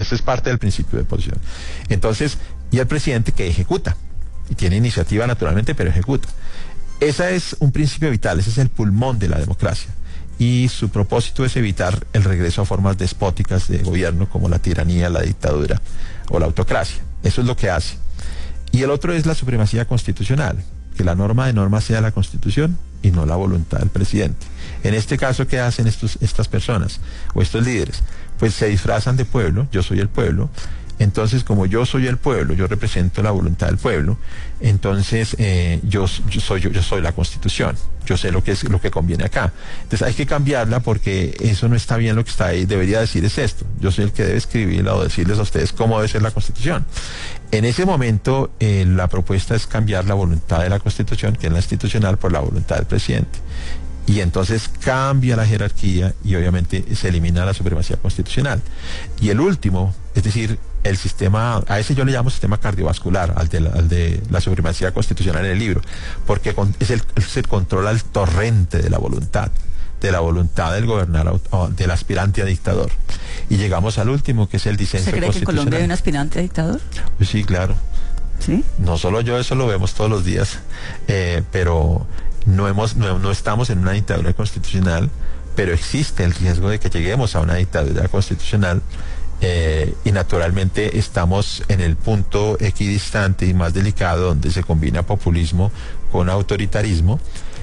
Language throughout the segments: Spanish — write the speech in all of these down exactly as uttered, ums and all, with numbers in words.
Ese es parte del principio de oposición. Entonces, y el presidente que ejecuta, y tiene iniciativa naturalmente, pero ejecuta. Ese es un principio vital, ese es el pulmón de la democracia. Y su propósito es evitar el regreso a formas despóticas de gobierno como la tiranía, la dictadura o la autocracia. Eso es lo que hace. Y el otro es la supremacía constitucional, que la norma de normas sea la Constitución y no la voluntad del presidente. En este caso, ¿qué hacen estos, estas personas o estos líderes? Pues se disfrazan de pueblo, yo soy el pueblo. Entonces, como yo soy el pueblo, yo represento la voluntad del pueblo, entonces eh, yo, yo, soy, yo, yo soy la Constitución, yo sé lo que es lo que conviene acá. Entonces hay que cambiarla porque eso no está bien, lo que está ahí, debería decir es esto, yo soy el que debe escribirla o decirles a ustedes cómo debe ser la Constitución. En ese momento eh, la propuesta es cambiar la voluntad de la Constitución, que es la institucional, por la voluntad del presidente. Y entonces cambia la jerarquía y obviamente se elimina la supremacía constitucional. Y el último, es decir, el sistema, a ese yo le llamo sistema cardiovascular, al de la, al de la supremacía constitucional en el libro, porque con, es el, se controla el torrente de la voluntad, de la voluntad del gobernador, del aspirante a dictador. Y llegamos al último, que es el disenso constitucional. ¿Se cree que en Colombia hay un aspirante a dictador? Pues sí, claro. ¿Sí? No solo yo, eso lo vemos todos los días, eh, pero no, hemos, no, no estamos en una dictadura constitucional, pero existe el riesgo de que lleguemos a una dictadura constitucional. Eh, y naturalmente estamos en el punto equidistante y más delicado donde se combina populismo con autoritarismo,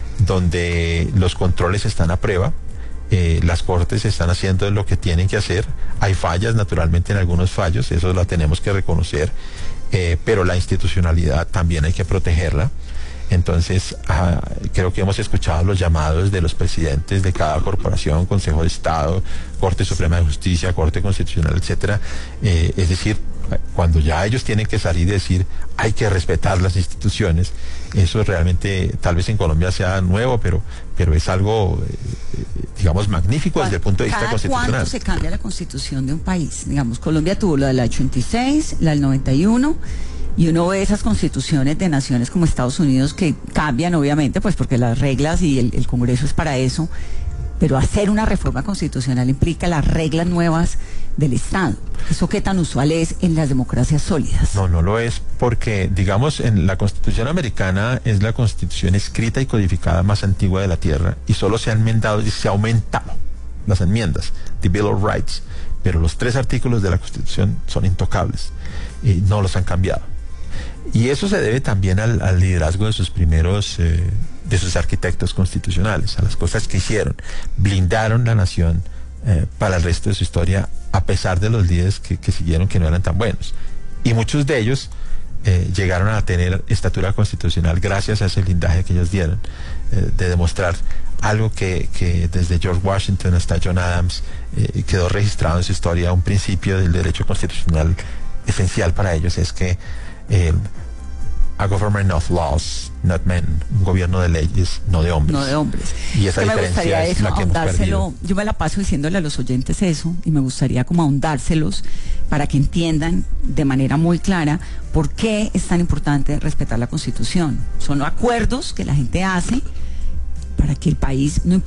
donde los controles están a prueba, eh, las cortes están haciendo lo que tienen que hacer, hay fallas naturalmente en algunos fallos, eso lo tenemos que reconocer, eh, pero la institucionalidad también hay que protegerla. Entonces, ah, creo que hemos escuchado los llamados de los presidentes de cada corporación, Consejo de Estado, Corte Suprema de Justicia, Corte Constitucional, etcétera. Eh, es decir, cuando ya ellos tienen que salir y decir hay que respetar las instituciones, eso realmente tal vez en Colombia sea nuevo, pero pero es algo, eh, digamos, magnífico desde el punto de vista ¿Cada constitucional. ¿Cuánto se cambia la constitución de un país? Digamos, Colombia tuvo la del ochenta y seis, la del noventa y uno... Y uno ve esas constituciones de naciones como Estados Unidos que cambian, obviamente, pues porque las reglas y el, el Congreso es para eso, pero hacer una reforma constitucional implica las reglas nuevas del Estado. ¿Eso qué tan usual es en las democracias sólidas? No, no lo es, porque, digamos, en la Constitución americana es la Constitución escrita y codificada más antigua de la Tierra, y solo se han enmendado y se ha aumentado las enmiendas, the Bill of Rights, pero los tres artículos de la Constitución son intocables y no los han cambiado. Y eso se debe también al, al liderazgo de sus primeros, eh, de sus arquitectos constitucionales, a las cosas que hicieron. Blindaron la nación eh, para el resto de su historia, a pesar de los líderes que, que siguieron que no eran tan buenos. Y muchos de ellos eh, llegaron a tener estatura constitucional gracias a ese blindaje que ellos dieron, eh, de demostrar algo que, que desde George Washington hasta John Adams eh, quedó registrado en su historia, un principio del derecho constitucional esencial para ellos, es que Eh, a government of laws, not men, un gobierno de leyes, no de hombres. No de hombres. Y esa que diferencia me gustaría es eso, la que hemos perdido. Yo me la paso diciéndole a los oyentes eso, y me gustaría como ahondárselos para que entiendan de manera muy clara por qué es tan importante respetar la Constitución. Son acuerdos que la gente hace para que el país no...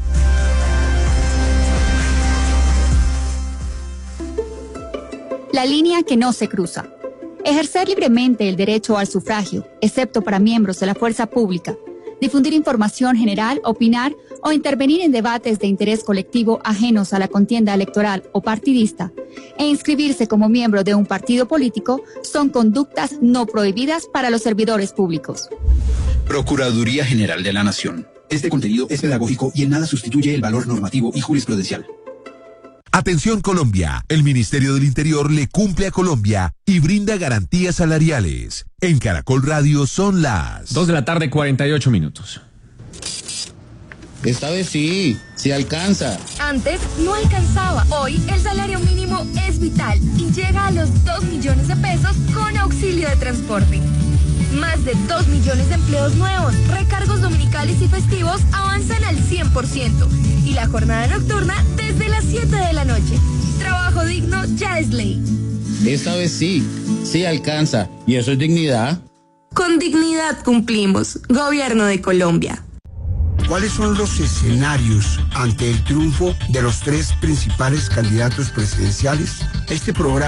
La línea que no se cruza. Ejercer libremente el derecho al sufragio, excepto para miembros de la fuerza pública. Difundir información general, opinar o intervenir en debates de interés colectivo ajenos a la contienda electoral o partidista. E inscribirse como miembro de un partido político son conductas no prohibidas para los servidores públicos. Procuraduría General de la Nación. Este contenido es pedagógico y en nada sustituye el valor normativo y jurisprudencial. Atención Colombia, el Ministerio del Interior le cumple a Colombia y brinda garantías salariales. En Caracol Radio son las dos de la tarde, cuarenta y ocho minutos. Esta vez sí, sí alcanza. Antes no alcanzaba. Hoy el salario mínimo es vital y llega a los dos millones de pesos con auxilio de transporte. Más de dos millones de empleos nuevos, recargos dominicales y festivos avanzan al cien por ciento. Y la jornada nocturna desde las siete de la noche. Trabajo digno ya es ley. Esta vez sí, sí alcanza. ¿Y eso es dignidad? Con dignidad cumplimos. Gobierno de Colombia. ¿Cuáles son los escenarios ante el triunfo de los tres principales candidatos presidenciales? Este programa